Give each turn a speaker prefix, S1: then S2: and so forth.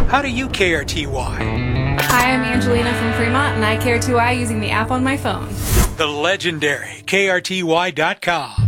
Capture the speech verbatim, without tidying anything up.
S1: How do you K R T Y?
S2: Hi, I'm Angelina from Fremont, and I K R T Y using the app on my phone.
S1: The legendary K R T Y dot com.